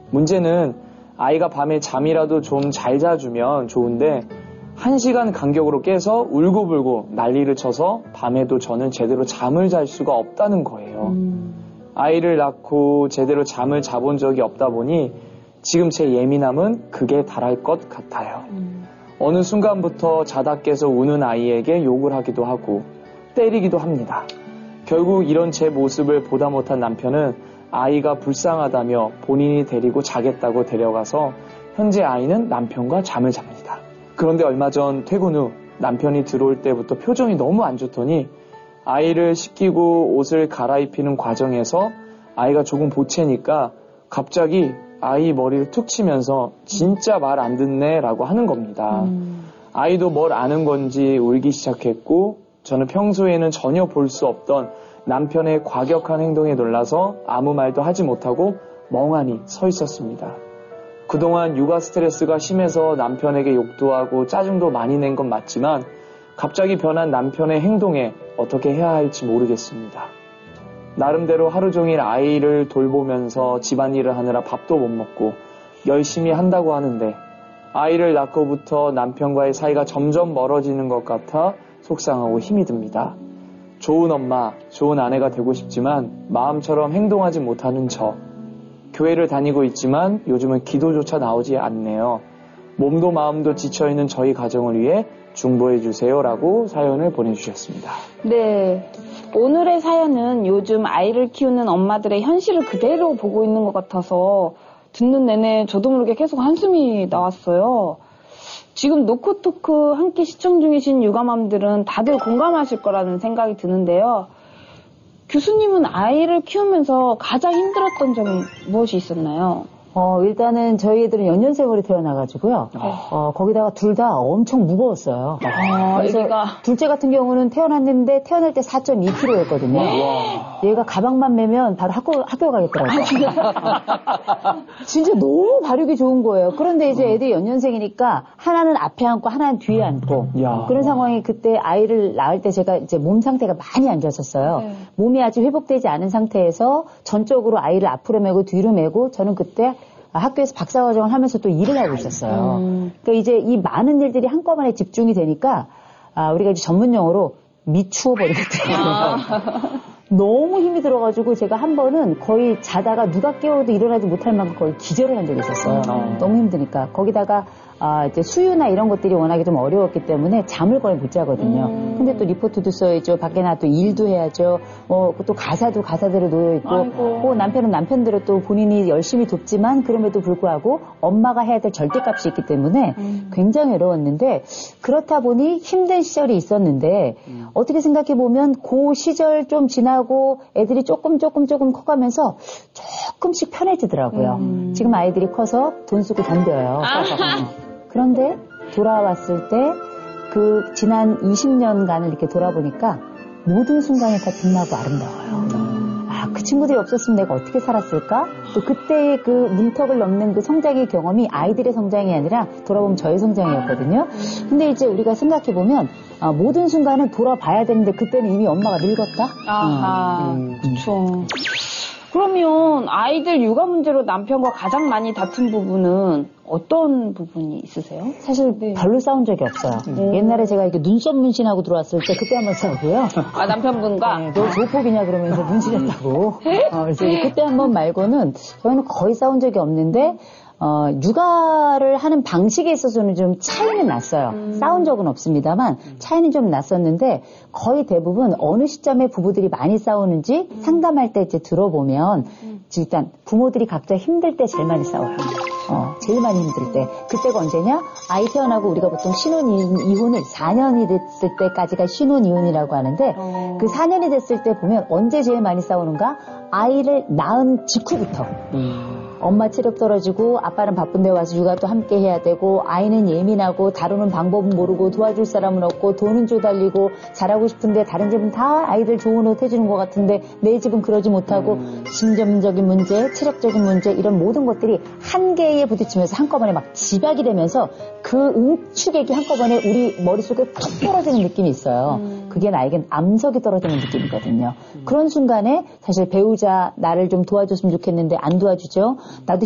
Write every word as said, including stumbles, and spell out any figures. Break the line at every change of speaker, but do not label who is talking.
문제는 아이가 밤에 잠이라도 좀 잘 자주면 좋은데 한 시간 간격으로 깨서 울고불고 난리를 쳐서 밤에도 저는 제대로 잠을 잘 수가 없다는 거예요. 음. 아이를 낳고 제대로 잠을 자본 적이 없다 보니 지금 제 예민함은 극에 달할 것 같아요. 음. 어느 순간부터 자다 깨서 우는 아이에게 욕을 하기도 하고 때리기도 합니다. 결국 이런 제 모습을 보다 못한 남편은 아이가 불쌍하다며 본인이 데리고 자겠다고 데려가서 현재 아이는 남편과 잠을 잡니다. 그런데 얼마 전 퇴근 후 남편이 들어올 때부터 표정이 너무 안 좋더니 아이를 씻기고 옷을 갈아입히는 과정에서 아이가 조금 보채니까 갑자기 아이 머리를 툭 치면서 진짜 말 안 듣네 라고 하는 겁니다. 음. 아이도 뭘 아는 건지 울기 시작했고 저는 평소에는 전혀 볼 수 없던 남편의 과격한 행동에 놀라서 아무 말도 하지 못하고 멍하니 서 있었습니다. 그동안 육아 스트레스가 심해서 남편에게 욕도 하고 짜증도 많이 낸 건 맞지만 갑자기 변한 남편의 행동에 어떻게 해야 할지 모르겠습니다. 나름대로 하루 종일 아이를 돌보면서 집안일을 하느라 밥도 못 먹고 열심히 한다고 하는데 아이를 낳고부터 남편과의 사이가 점점 멀어지는 것 같아 속상하고 힘이 듭니다. 좋은 엄마, 좋은 아내가 되고 싶지만 마음처럼 행동하지 못하는 저. 교회를 다니고 있지만 요즘은 기도조차 나오지 않네요. 몸도 마음도 지쳐있는 저희 가정을 위해 중보해 주세요라고 사연을 보내주셨습니다.
네, 오늘의 사연은 요즘 아이를 키우는 엄마들의 현실을 그대로 보고 있는 것 같아서 듣는 내내 저도 모르게 계속 한숨이 나왔어요. 지금 노코토크 함께 시청 중이신 육아맘들은 다들 공감하실 거라는 생각이 드는데요. 교수님은 아이를 키우면서 가장 힘들었던 점이 무엇이 있었나요?
어, 일단은 저희 애들은 연년생으로 태어나가지고요. 아. 어, 거기다가 둘 다 엄청 무거웠어요.
아,
그래서
애기가.
둘째 같은 경우는 태어났는데 태어날 때 사 점 이 킬로그램였거든요. 얘가 가방만 매면 바로 학교, 학교 가겠더라고요. 진짜 너무 발육이 좋은 거예요. 그런데 이제 애들이 연년생이니까 하나는 앞에 앉고 하나는 뒤에 앉고 야. 그런 상황이 그때 아이를 낳을 때 제가 이제 몸 상태가 많이 안 좋았었어요. 네. 몸이 아직 회복되지 않은 상태에서 전적으로 아이를 앞으로 메고 뒤로 메고 저는 그때 학교에서 박사과정을 하면서 또 일을 하고 있었어요. 음. 그러니까 이제 이 많은 일들이 한꺼번에 집중이 되니까 아, 우리가 이제 전문 용어로 미추어버리겠더라고요. 아. 너무 힘이 들어가지고 제가 한 번은 거의 자다가 누가 깨워도 일어나지 못할 만큼 거의 기절을 한 적이 있었어요. 음. 너무 힘드니까. 거기다가 아, 이제 수유나 이런 것들이 워낙에 좀 어려웠기 때문에 잠을 거의 못 자거든요. 음. 근데 또 리포트도 써야죠. 밖에 나또 일도 해야죠. 어, 또 가사도 가사대로 놓여있고. 어, 남편은 남편대로 또 본인이 열심히 돕지만 그럼에도 불구하고 엄마가 해야 될 절대값이 있기 때문에 음. 굉장히 어려웠는데 그렇다 보니 힘든 시절이 있었는데 음. 어떻게 생각해보면 그 시절 좀 지나고 애들이 조금 조금 조금 커가면서 조금씩 편해지더라고요. 음. 지금 아이들이 커서 돈 쓰고 덤벼요. 그런데 돌아왔을 때 그 지난 이십 년간을 이렇게 돌아보니까 모든 순간이 다 빛나고 아름다워요. 아, 그 친구들이 없었으면 내가 어떻게 살았을까? 또 그때의 그 문턱을 넘는 그 성장의 경험이 아이들의 성장이 아니라 돌아보면 저의 성장이었거든요. 근데 이제 우리가 생각해보면 아, 모든 순간은 돌아봐야 되는데 그때는 이미 엄마가 늙었다?
아, 음. 그렇죠. 그러면 아이들 육아 문제로 남편과 가장 많이 다툰 부분은 어떤 부분이 있으세요?
사실 네. 별로 싸운 적이 없어요. 음. 옛날에 제가 이렇게 눈썹 문신하고 들어왔을 때 그때 한번 싸우고요.
아, 남편분과?
네, 너 조폭이냐 그러면서 문신했다고. 어, 그래서 그때 한번 말고는 저희는 거의 싸운 적이 없는데 어, 육아를 하는 방식에 있어서는 좀 차이는 났어요. 음. 싸운 적은 없습니다만 차이는 좀 났었는데 거의 대부분 어느 시점에 부부들이 많이 싸우는지 음. 상담할 때 이제 들어보면 음. 일단 부모들이 각자 힘들 때 제일 많이 싸워요. 어, 제일 많이 힘들 때. 그때가 언제냐? 아이 태어나고 우리가 보통 신혼 이혼을 사 년이 됐을 때까지가 신혼 이혼이라고 하는데 어. 그 사 년이 됐을 때 보면 언제 제일 많이 싸우는가? 아이를 낳은 직후부터. 음. 엄마 체력 떨어지고 아빠는 바쁜데 와서 육아도 함께 해야 되고 아이는 예민하고 다루는 방법은 모르고 도와줄 사람은 없고 돈은 쪼달리고 잘하고 싶은데 다른 집은 다 아이들 좋은 옷 해주는 것 같은데 내 집은 그러지 못하고 음. 심정적인 문제, 체력적인 문제 이런 모든 것들이 한계에 부딪히면서 한꺼번에 막 집약이 되면서 그 응축액이 한꺼번에 우리 머릿속에 툭 떨어지는 느낌이 있어요. 음. 그게 나에겐 암석이 떨어지는 느낌이거든요. 음. 그런 순간에 사실 배우자 나를 좀 도와줬으면 좋겠는데 안 도와주죠. 나도